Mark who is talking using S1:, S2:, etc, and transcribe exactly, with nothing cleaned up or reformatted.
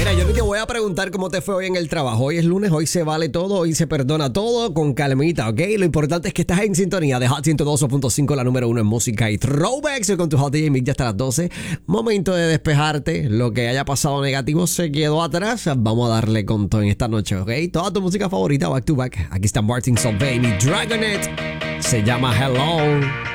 S1: Mira, yo ni te voy a preguntar cómo te fue hoy en el trabajo. Hoy es lunes, hoy se vale todo, hoy se perdona todo con calmita, ¿ok? Lo importante es que estás en sintonía de Hot ciento dos punto cinco, la número uno en música y throwbacks. Soy con tu Hot D J Mick ya hasta las doce. Momento de despejarte. Lo que haya pasado negativo se quedó atrás. Vamos a darle con todo en esta noche, ¿ok? Toda tu música favorita, back to back. Aquí está Martin Solveig y Dragonet. Se llama Hello.